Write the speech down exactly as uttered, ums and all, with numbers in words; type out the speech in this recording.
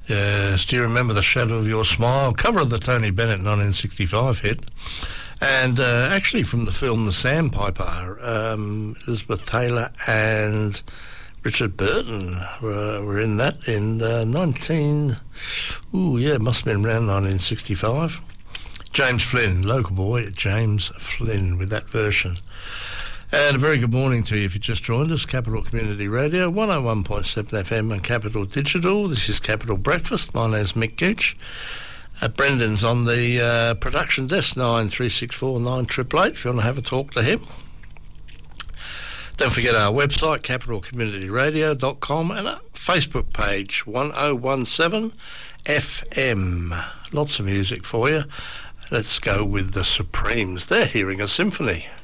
Yes, do you remember The Shadow of Your Smile? Cover of the Tony Bennett nineteen sixty-five hit. And uh, actually from the film The Sandpiper, um, Elizabeth Taylor and Richard Burton were, were in that in uh, nineteen... Ooh, yeah, it must have been around nineteen sixty-five. James Flynn, local boy, James Flynn, with that version. And a very good morning to you if you just joined us. Capital Community Radio, one oh one point seven F M and Capital Digital. This is Capital Breakfast. My name's Mick Gooch. Uh, Brendan's on the uh, production desk, nine three six four nine eight eight eight, if you want to have a talk to him. Don't forget our website, capital community radio dot com, and our Facebook page, one oh one seven F M. Lots of music for you. Let's go with the Supremes. They're hearing a symphony.